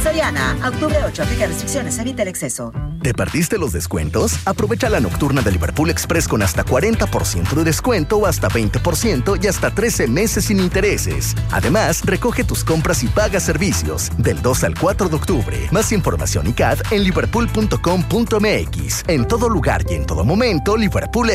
Soriana, a octubre 8, aplica restricciones, evita el exceso. ¿Te perdiste los descuentos? Aprovecha la nocturna de Liverpool Express con hasta 40% de descuento o hasta 20% y hasta 13 meses sin intereses. Además, recoge tus compras y paga servicios del 2 al 4 de octubre. Más información y CAD en liverpool.com.mx. En todo lugar y en todo momento, Liverpool